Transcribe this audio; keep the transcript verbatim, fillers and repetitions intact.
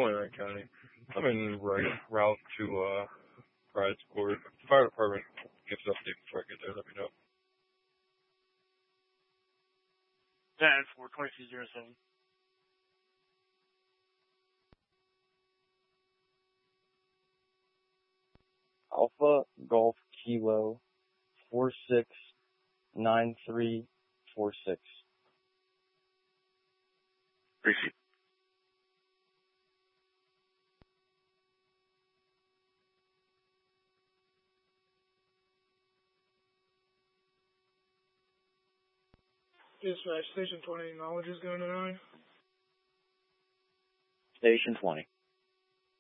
twenty-nine County. I'm in right route to uh, Pride's Court. Fire department gives an update before I get there. Let me know. ten for twenty-two zero seven. Alpha Golf Kilo four six nine three four six. Appreciate it. Dispatch, Station twenty, knowledge is going to nine. Station twenty.